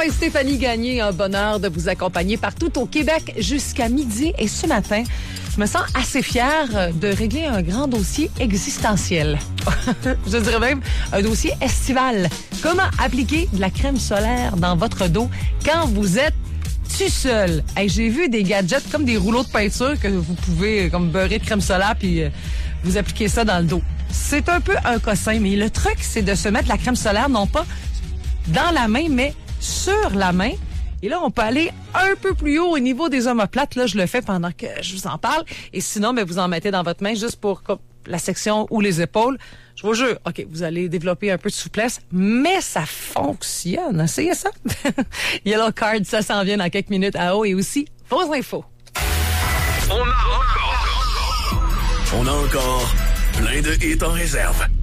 et Stéphanie Gagné, un bonheur de vous accompagner partout au Québec jusqu'à midi. Et ce matin, je me sens assez fière de régler un grand dossier existentiel. Je dirais même un dossier estival. Comment appliquer de la crème solaire dans votre dos quand vous êtes tout seul? Hey, j'ai vu des gadgets comme des rouleaux de peinture que vous pouvez comme beurrer de crème solaire puis vous appliquer ça dans le dos. C'est un peu un cossin, mais le truc, c'est de se mettre la crème solaire non pas dans la main, mais sur la main. Et là, on peut aller un peu plus haut au niveau des omoplates. Là, je le fais pendant que je vous en parle. Et sinon, ben, vous en mettez dans votre main juste pour la section ou les épaules. Je vous jure, OK, vous allez développer un peu de souplesse, mais ça fonctionne. Essayez ça. Yellow Card, ça s'en vient dans quelques minutes à haut et aussi vos infos. On a encore plein de hits en réserve.